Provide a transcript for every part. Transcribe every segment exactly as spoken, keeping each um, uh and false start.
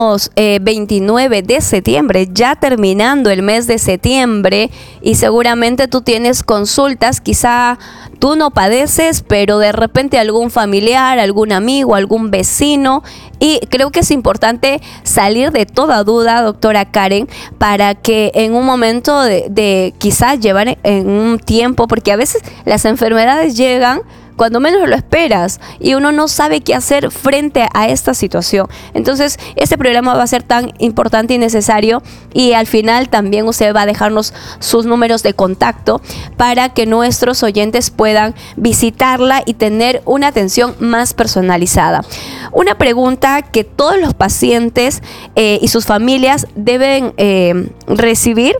Eh, veintinueve de septiembre, ya terminando el mes de septiembre, y seguramente tú tienes consultas, quizá tú no padeces, pero de repente algún familiar, algún amigo, algún vecino, y creo que es importante salir de toda duda, doctora Karen, para que en un momento de, de quizás llevar en un tiempo, porque a veces las enfermedades llegan cuando menos lo esperas y uno no sabe qué hacer frente a esta situación. Entonces, este programa va a ser tan importante y necesario, y al final también usted va a dejarnos sus números de contacto para que nuestros oyentes puedan visitarla y tener una atención más personalizada. Una pregunta que todos los pacientes eh, y sus familias deben eh, recibir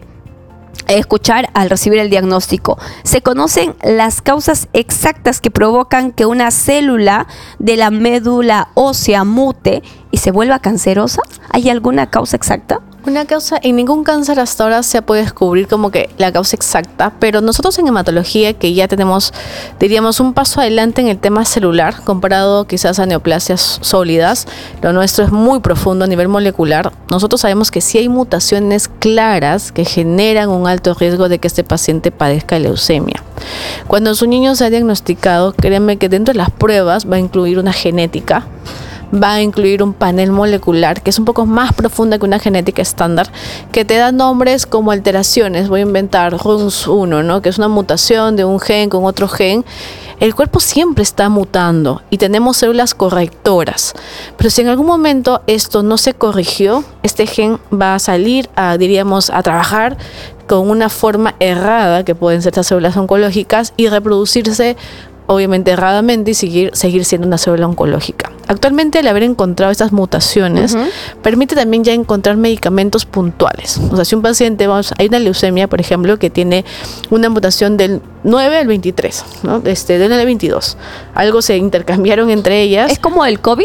escuchar al recibir el diagnóstico. ¿Se conocen las causas exactas que provocan que una célula de la médula ósea mute y se vuelva cancerosa? ¿Hay alguna causa exacta? Una causa, en ningún cáncer hasta ahora se puede descubrir como que la causa exacta, pero nosotros en hematología, que ya tenemos, diríamos, un paso adelante en el tema celular, comparado quizás a neoplasias sólidas, lo nuestro es muy profundo a nivel molecular. Nosotros sabemos que sí hay mutaciones claras que generan un alto riesgo de que este paciente padezca leucemia. Cuando su niño se ha diagnosticado, créanme que dentro de las pruebas va a incluir una genética, va a incluir un panel molecular que es un poco más profunda que una genética estándar, que te da nombres como alteraciones. Voy a inventar R U N S uno, ¿no? Que es una mutación de un gen con otro gen. El cuerpo siempre está mutando y tenemos células correctoras, pero si en algún momento esto no se corrigió, este gen va a salir a, diríamos, a trabajar con una forma errada, que pueden ser estas células oncológicas, y reproducirse obviamente erradamente y seguir, seguir siendo una célula oncológica. Actualmente, al haber encontrado estas mutaciones, uh-huh. permite también ya encontrar medicamentos puntuales. O sea, si un paciente, vamos, hay una leucemia, por ejemplo, que tiene una mutación del nueve al veintitrés, ¿no? Este, del nueve al veintidós. Algo se intercambiaron entre ellas. ¿Es como el COVID?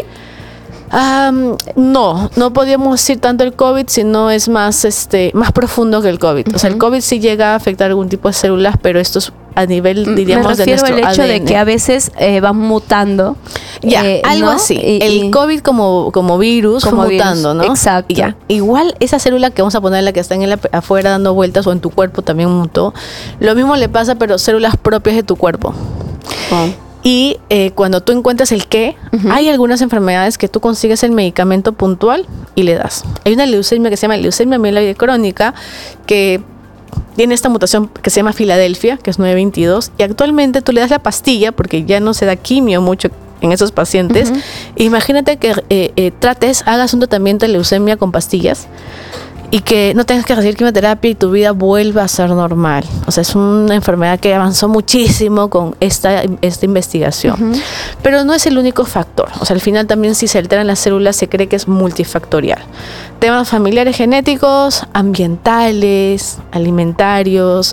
Um, no, no podríamos decir tanto el COVID, sino es más, este, más profundo que el COVID. Uh-huh. O sea, el COVID sí llega a afectar algún tipo de células, pero esto es a nivel, diríamos, de nuestro A D N. Me refiero al hecho de que a veces eh, van mutando. Ya, eh, algo ¿no? así. Y, el y COVID como, como virus como fue virus, mutando, ¿no? Exacto. Ya. Igual esa célula que vamos a poner, la que está en el, afuera dando vueltas, o en tu cuerpo también mutó. Lo mismo le pasa, pero células propias de tu cuerpo. Oh. Y eh, cuando tú encuentras el qué, uh-huh. hay algunas enfermedades que tú consigues el medicamento puntual y le das. Hay una leucemia que se llama leucemia mieloide crónica, que tiene esta mutación que se llama Filadelfia, que es nueve veintidós, y actualmente tú le das la pastilla, porque ya no se da quimio mucho en esos pacientes. Uh-huh. Imagínate que eh, eh, trates, hagas un tratamiento de leucemia con pastillas, y que no tengas que recibir quimioterapia y tu vida vuelva a ser normal. O sea, es una enfermedad que avanzó muchísimo con esta, esta investigación. Uh-huh. Pero no es el único factor. O sea, al final también, si se alteran las células, se cree que es multifactorial. Temas familiares, genéticos, ambientales, alimentarios,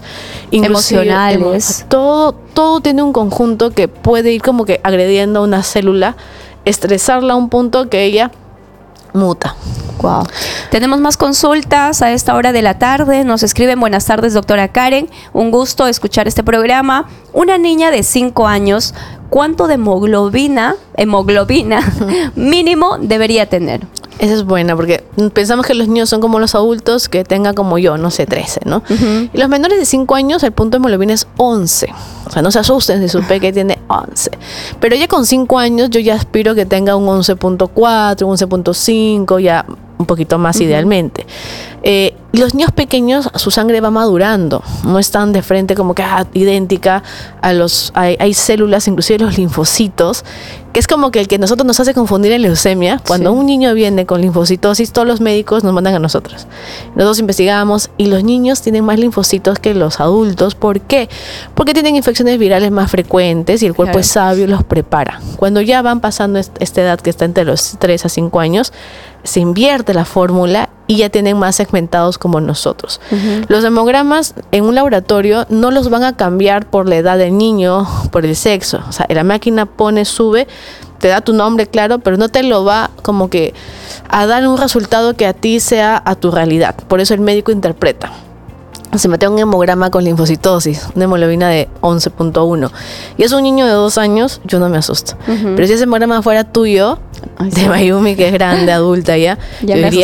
emocionales. Emo- todo, todo tiene un conjunto que puede ir como que agrediendo a una célula, estresarla a un punto que ella muta. Wow. Tenemos más consultas a esta hora de la tarde. Nos escriben: buenas tardes, doctora Karen. Un gusto escuchar este programa. Una niña de cinco años, ¿cuánto de hemoglobina, hemoglobina mínimo debería tener? Esa es buena, porque pensamos que los niños son como los adultos, que tengan como yo, no sé, trece, ¿no? Uh-huh. Y los menores de cinco años, el punto de hemoglobina es once. O sea, no se asusten si su peque tiene once. Pero ya con cinco años, yo ya aspiro que tenga un once punto cuatro, un once punto cinco, ya un poquito más, uh-huh. idealmente. Eh, los niños pequeños, su sangre va madurando, no están de frente como que ah, idéntica a los, hay, hay células, inclusive los linfocitos, que es como que el que nosotros nos hace confundir en leucemia. Cuando sí. un niño viene con linfocitosis, todos los médicos nos mandan a nosotros. Nosotros investigamos y los niños tienen más linfocitos que los adultos. ¿Por qué? Porque tienen infecciones virales más frecuentes y el cuerpo claro. es sabio y los prepara. Cuando ya van pasando esta edad, que está entre los tres a cinco años, se invierte la fórmula y ya tienen más segmentados como nosotros. Uh-huh. Los hemogramas en un laboratorio no los van a cambiar por la edad del niño, por el sexo. O sea, la máquina pone, sube, te da tu nombre, claro, pero no te lo va como que a dar un resultado que a ti sea a tu realidad. Por eso el médico interpreta. Se mete un hemograma con linfocitosis, una hemoglobina de once punto uno, y es un niño de dos años, yo no me asusto. Uh-huh. Pero si ese hemograma fuera tuyo, de Mayumi, que es grande, adulta ya, Ya yo me diría